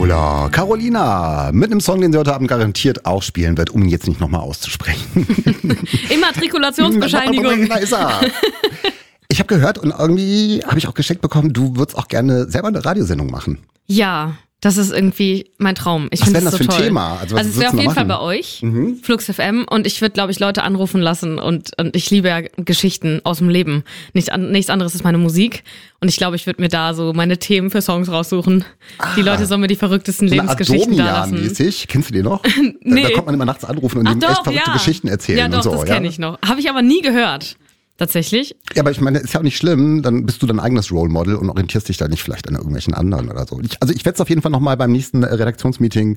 Paula Carolina mit einem Song, den sie heute Abend garantiert auch spielen wird, um ihn jetzt nicht nochmal auszusprechen. Immatrikulationsbescheinigung. Da ist er. Ich habe gehört und irgendwie habe ich auch geschenkt bekommen, du würdest auch gerne selber eine Radiosendung machen. Ja, das ist irgendwie mein Traum. Ich Was wäre das so für ein toll. Thema? Also es wäre auf jeden Fall bei euch, Flux FM, und ich würde, glaube ich, Leute anrufen lassen und ich liebe ja Geschichten aus dem Leben. Nichts anderes ist meine Musik und ich glaube, ich würde mir da so meine Themen für Songs raussuchen. Die Leute sollen mir die verrücktesten Lebensgeschichten da lassen. Mäßig. Kennst du den noch? Nee. Da kommt man immer nachts anrufen und ihm echt verrückte Geschichten erzählen ja, doch, und so. Das kenne ich noch. Habe ich aber nie gehört. Tatsächlich. Ja, aber ich meine, ist ja auch nicht schlimm, dann bist du dein eigenes Role Model und orientierst dich da nicht vielleicht an irgendwelchen anderen oder so. Ich werde es auf jeden Fall nochmal beim nächsten Redaktionsmeeting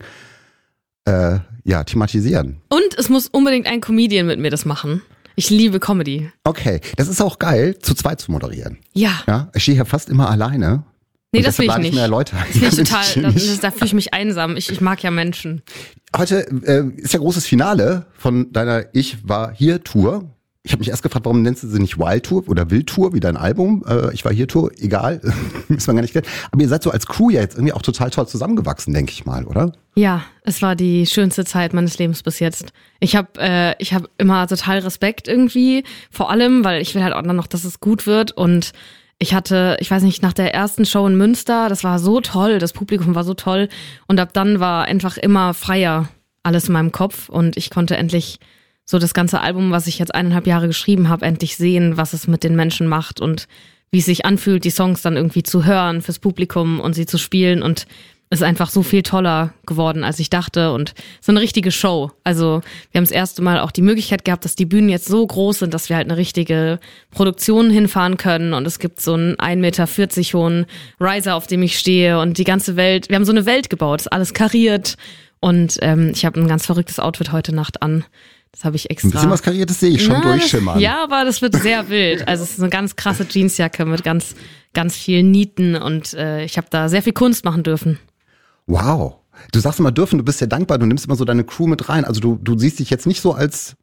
thematisieren. Und es muss unbedingt ein Comedian mit mir das machen. Ich liebe Comedy. Okay, das ist auch geil, zu zweit zu moderieren. Ja. Ich stehe hier fast immer alleine. Nee, und das will ich deshalb lade nicht. Mehr Leute ein. Das finde ich total, da fühle ich mich einsam. Ich mag ja Menschen. Heute ist ja großes Finale von deiner Ich war hier Tour. Ich habe mich erst gefragt, warum nennst du sie nicht Wild Tour oder Wild Tour wie dein Album? Ich war hier Tour, egal, müssen wir gar nicht kennen. Aber ihr seid so als Crew ja jetzt irgendwie auch total toll zusammengewachsen, denke ich mal, oder? Ja, es war die schönste Zeit meines Lebens bis jetzt. Ich hab immer total Respekt irgendwie, vor allem, weil ich will halt auch noch, dass es gut wird. Und ich weiß nicht, nach der ersten Show in Münster, das war so toll, das Publikum war so toll. Und ab dann war einfach immer freier alles in meinem Kopf und ich konnte endlich so das ganze Album, was ich jetzt 1,5 Jahre geschrieben habe, endlich sehen, was es mit den Menschen macht und wie es sich anfühlt, die Songs dann irgendwie zu hören fürs Publikum und sie zu spielen, und es ist einfach so viel toller geworden, als ich dachte, und so eine richtige Show. Also wir haben das erste Mal auch die Möglichkeit gehabt, dass die Bühnen jetzt so groß sind, dass wir halt eine richtige Produktion hinfahren können, und es gibt so einen 1,40 Meter hohen Riser, auf dem ich stehe, und die ganze Welt, wir haben so eine Welt gebaut, ist alles kariert, und ich habe ein ganz verrücktes Outfit heute Nacht an. Das habe ich extra. Ein bisschen was Kariertes sehe ich schon durchschimmern. Ja, aber das wird sehr wild. Also es ist eine ganz krasse Jeansjacke mit ganz, ganz vielen Nieten, und ich habe da sehr viel Kunst machen dürfen. Wow. Du sagst immer dürfen, du bist ja dankbar, du nimmst immer so deine Crew mit rein. Also du siehst dich jetzt nicht so als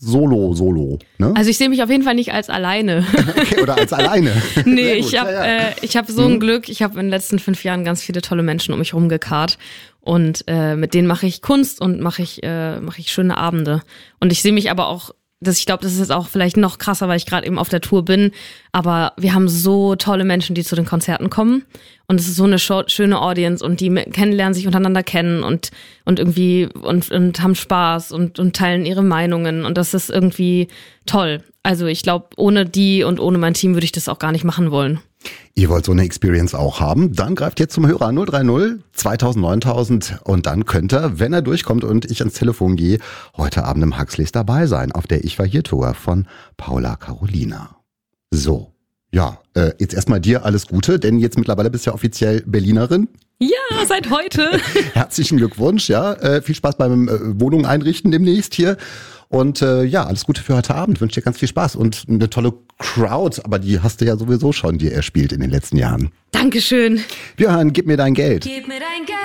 Solo, ne? Also ich sehe mich auf jeden Fall nicht als alleine. Okay, oder als alleine. Nee, ich hab so ein Glück. Ich habe in den letzten 5 Jahren ganz viele tolle Menschen um mich rumgekarrt. Und mit denen mache ich Kunst und mache ich schöne Abende. Und ich sehe mich aber auch, ich glaube, das ist jetzt auch vielleicht noch krasser, weil ich gerade eben auf der Tour bin. Aber wir haben so tolle Menschen, die zu den Konzerten kommen. Und es ist so eine schöne Audience, und die lernen sich untereinander kennen und irgendwie und haben Spaß und teilen ihre Meinungen. Und das ist irgendwie toll. Also ich glaube, ohne die und ohne mein Team würde ich das auch gar nicht machen wollen. Ihr wollt so eine Experience auch haben? Dann greift jetzt zum Hörer 030 2000 9000 und dann könnt ihr, wenn er durchkommt und ich ans Telefon gehe, heute Abend im Huxleys dabei sein auf der Ich war hier Tour von Paula Carolina. So, ja, jetzt erstmal dir alles Gute, denn jetzt mittlerweile bist du ja offiziell Berlinerin. Ja, seit heute. Herzlichen Glückwunsch, ja. Viel Spaß beim Wohnung einrichten demnächst hier. Und alles Gute für heute Abend. Wünsche dir ganz viel Spaß und eine tolle Crowd. Aber die hast du ja sowieso schon dir erspielt in den letzten Jahren. Dankeschön. Wir hören Gib mir dein Geld. Gib mir dein Geld.